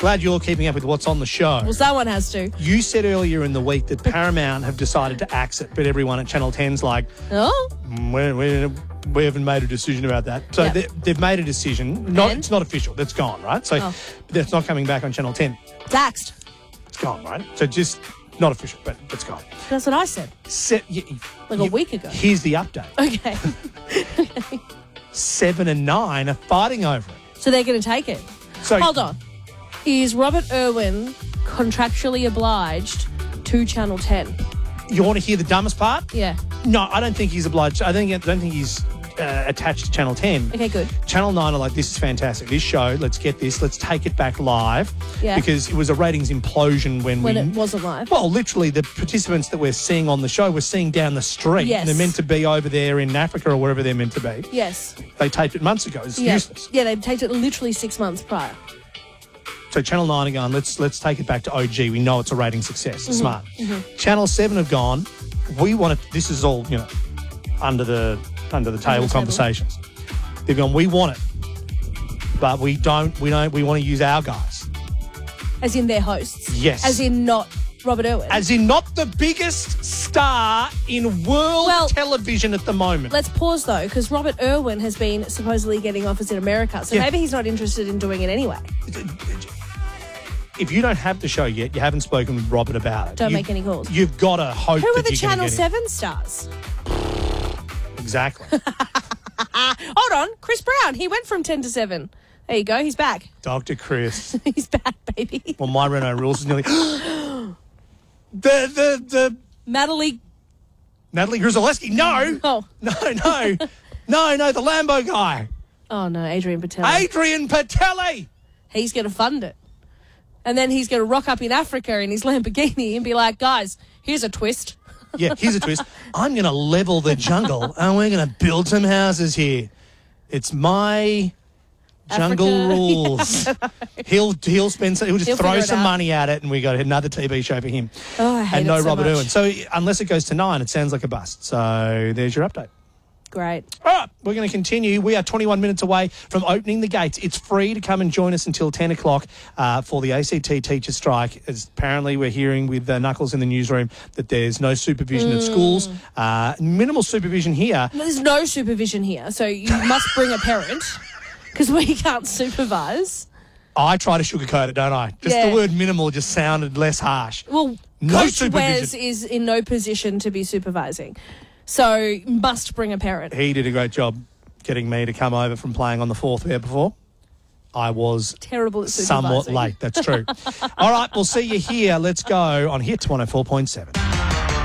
Glad you're keeping up with what's on the show. Well, someone has to. You said earlier in the week that Paramount have decided to axe it, but everyone at Channel 10's like, Oh? we haven't made a decision about that. So Yep. they've made a decision. It's not official. That's gone, right? So that's not coming back on Channel 10. It's axed. It's gone, right? So just not official, but it's gone. That's what I said. A week ago. Here's the update. Okay. 7 and 9 are fighting over it. So they're going to take it. So Hold on. Is Robert Irwin contractually obliged to Channel 10? You want to hear the dumbest part? Yeah. No, I don't think he's obliged. I don't think he's attached to Channel 10. Okay, good. Channel 9 are like, this is fantastic. This show, let's get this. Let's take it back live. Yeah. Because it was a ratings implosion when it wasn't live. Well, literally, the participants that we're seeing on the show, we're seeing down the street. Yes. And they're meant to be over there in Africa or wherever they're meant to be. Yes. They taped it months ago. It's useless. Yeah, they taped it literally 6 months prior. So Channel 9 are going, let's take it back to OG. We know it's a rating success. Mm-hmm. Smart. Channel 7 have gone, we want it. This is all, under the table conversations. They've gone, we want it, but we want to use our guys. As in their hosts? Yes. As in not Robert Irwin? As in not the biggest star in world television at the moment. Let's pause, though, because Robert Irwin has been supposedly getting offers in America, so maybe he's not interested in doing it anyway. If you don't have the show yet, you haven't spoken with Robert about it. Don't make any calls. You've got to hope Who are that the you're gonna Channel get 7 stars? Exactly. Hold on. Chris Brown. He went from 10 to 7. There you go. He's back. Dr. Chris. He's back, baby. Well, my Renault rules is nearly... the Natalie Grzelewski. No. Oh. No, the Lambo guy. Oh, no, Adrian Patel. Adrian Patelli. He's going to fund it. And then he's going to rock up in Africa in his Lamborghini and be like, guys, here's a twist. Yeah, here's a twist. I'm going to level the jungle and we're going to build some houses here. It's my jungle Africa. rules. He'll throw some money at it and we got another TV show for him. Oh, I hate and no it so Robert much. Irwin. So unless it goes to 9, it sounds like a bust. So there's your update. Great. All right, we're going to continue. We are 21 minutes away from opening the gates. It's free to come and join us until 10 o'clock for the ACT teacher strike. As apparently we're hearing with Knuckles in the newsroom that there's no supervision at schools. Minimal supervision here. There's no supervision here, so you must bring a parent because we can't supervise. I try to sugarcoat it, don't I? Just the word minimal just sounded less harsh. Well, no Coach supervision. Wes is in no position to be supervising. So must bring a parent. He did a great job getting me to come over from playing on the 4th there before. I was terrible at somewhat late. That's true. All right, we'll see you here. Let's go on Hits 104.7.